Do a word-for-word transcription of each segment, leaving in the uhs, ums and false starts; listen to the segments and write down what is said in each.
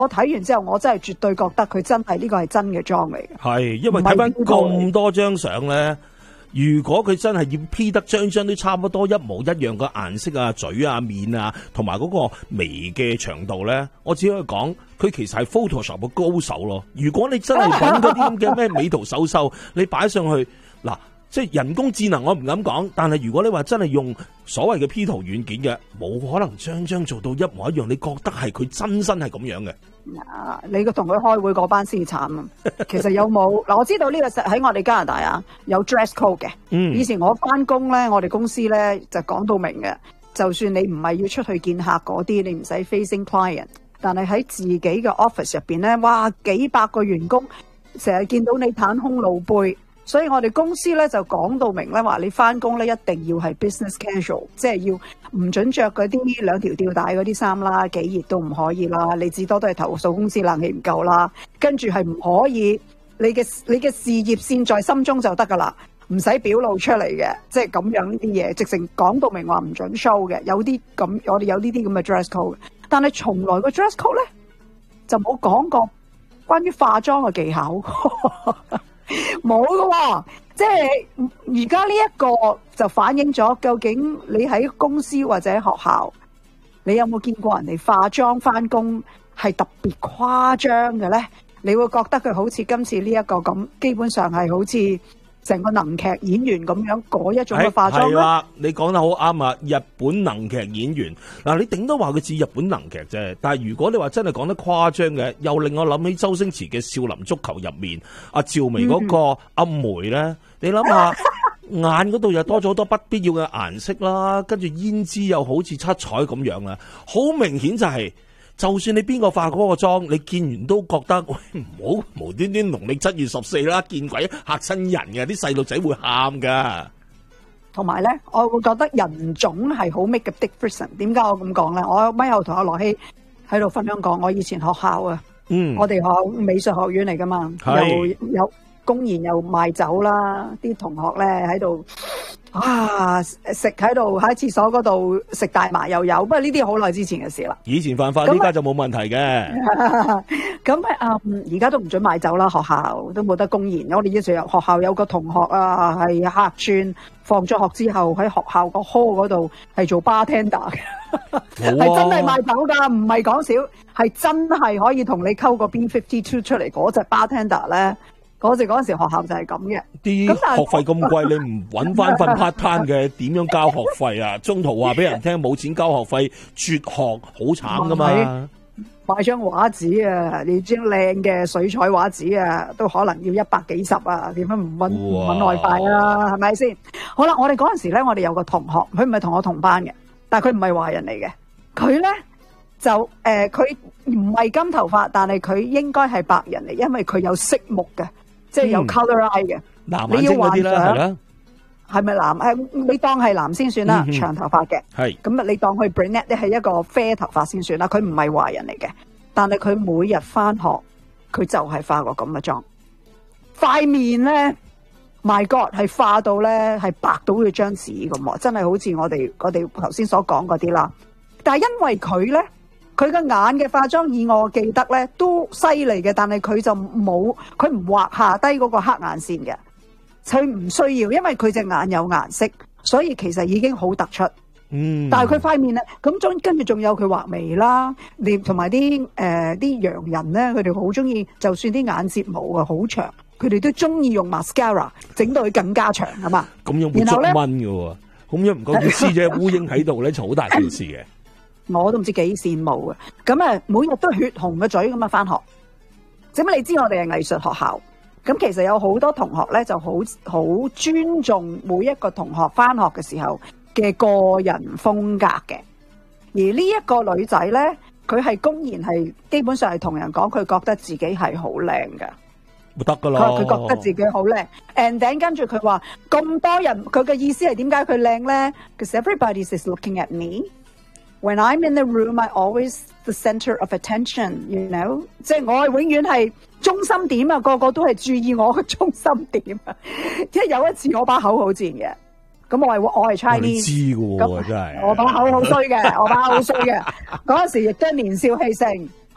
我睇完之後，我真係絕對覺得佢真係呢個係真嘅妝嚟嘅。 係，因為睇翻咁多張相咧，如果佢真係要 P 得張張都差不多一模一樣嘅顏色啊、嘴啊、面啊，同埋嗰個眉嘅長度咧，我只可以講佢其實係 Photoshop 嘅高手咯。如果你真係揾嗰啲咁嘅咩美圖秀秀，你擺上去嗱。即係人工智能我唔敢講，但係如果你話真係用所謂嘅 P 圖軟件嘅，冇可能張張做到一模一樣，你覺得係佢真身係咁樣嘅？ 啊，你個同佢開會嗰班先慘啊！其實有冇嗱？我知道呢個喺我哋加拿大啊，有 dress code 嘅。嗯，以前我翻工咧，我哋公司咧就講到明嘅，就算你唔係要出去見客嗰啲，你唔使 facing client， 但係喺自己嘅 office 入邊咧，哇，幾百個員工成日見到你袒胸露背。所以我哋公司咧就講到明咧，話你翻工咧一定要係 business casual， 即係要唔準着嗰啲兩條吊帶嗰啲衫啦，幾熱都唔可以啦。你至多都係投訴公司冷氣唔夠啦，跟住係唔可以你嘅你嘅事業線在心中就得噶啦，唔使表露出嚟嘅，即係咁樣呢啲嘢，直情講到明話唔準 show 嘅。有啲咁我哋有呢啲咁嘅 dress code， 但係從來個 dress code 咧就冇講過關於化妝嘅技巧。冇噶喎，即係而家呢一個就反映咗究竟你喺公司或者學校，你有冇見過人哋化妝翻工係特別誇張嘅咧？你會覺得佢好似今次呢一個咁，基本上係好似成個能劇演員咁樣嗰一種嘅化妝。係啦， 你講得好啱啊！日本能劇演員嗱，你頂多話佢似日本能劇啫。但係如果你話真係講得誇張嘅，又令我諗起周星馳嘅《少林足球》入面阿趙薇嗰個阿梅咧。嗯、你諗下眼嗰度又多咗好多不必要嘅顏色啦，跟住胭脂又好似七彩咁樣啦，好明顯就係、是。就算你邊個化嗰個妝，你見完都覺得喂，唔好無端端農曆七月十四啦，見鬼嚇親人嘅，啲細路仔會喊噶。 同埋咧，我會覺得人種係好 make a difference。點解我咁講咧？我咪後同阿羅希喺度分享講，我以前學校啊，嗯，我哋學校美術學院嚟噶嘛，又有公然又賣酒啦，啲同學咧喺度。啊！食喺度喺廁所嗰度食大麻又有，不過呢啲好耐之前嘅事啦。 以前犯法，呢家就冇問題嘅。 咁啊，而家都唔准買酒啦，學校都冇得公然。我哋以前學校有個同學啊，係客串，放咗學之後喺學校個 hall 嗰度係做 bartender 嘅，係、啊、真係賣酒噶，唔係講笑，係真係可以同你溝個 B 五十二 出嚟嗰隻 bartender 咧。嗰時嗰陣時學校就係咁嘅，啲學費咁貴，你唔揾翻份 part time 嘅，點樣交學費啊？中途話俾人聽冇錢交學費，輟學好慘噶嘛！ 買張畫紙啊，你張靚嘅水彩畫紙啊，都可能要一百幾十啊，點樣唔揾唔揾外快啊？係咪先？好啦，我哋嗰陣時咧，我哋有個同學，佢唔係同我同班嘅，但係佢唔係華人嚟嘅，佢咧就誒，佢唔係金頭髮，但係佢應該係白人嚟，因為佢有色目嘅。即係有 colour eye 嘅， 藍眼睛嗰啲啦，係啦， 係咪藍？誒，你當係藍先算啦，嗯、長頭髮嘅。係咁啊，你當佢 brunette 咧係一個啡頭髮先算啦。佢唔係華人嚟嘅，但係佢每日翻學，佢就係化個咁嘅妝。塊面咧 ，my God， 係化到咧係白到佢張紙咁，真係好似我哋我哋頭先所講嗰啲啦。但係因為佢咧。佢嘅眼嘅化妝，以我記得咧都犀利嘅，但係佢就冇，佢唔畫下低嗰個黑眼線嘅，佢唔需要，因為佢隻眼有顏色，所以其實已經好突出。嗯，但係佢塊面咧，咁仲跟住仲有佢畫眉啦，連同埋啲誒啲洋人咧，佢哋好中意，就算啲眼睫毛啊好長，佢哋都中意用 mascara 整到佢更加長啊嘛。 咁樣會捉蚊嘅喎，咁樣唔夠意思啫，烏蠅喺度咧就好大件事嘅。 我都唔知幾羨慕啊！咁啊，每日都血紅嘅嘴咁啊，翻學。咁你知我哋係藝術學校，咁其實有好多同學咧就好好尊重每一個同學翻學嘅時候嘅個人風格嘅。而呢一個女仔咧，佢係公然係基本上係同人講，佢覺得自己係好靚嘅， 咪得噶啦。 佢覺得自己好靚 ，and then 跟住佢話咁多人，佢嘅意思係點解佢靚咧 ？Because everybody is looking at me。When I'm in the room, I always the center of attention. You know， 即係我係永遠係中心點啊！個個都係注意我嘅中心點啊！即係有一次我把口好賤嘅，咁我係我係 Chinese， 你知嘅喎，真係我把口好衰嘅，我把口好衰嘅。嗰陣時亦都年少氣盛，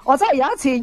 我真係有一次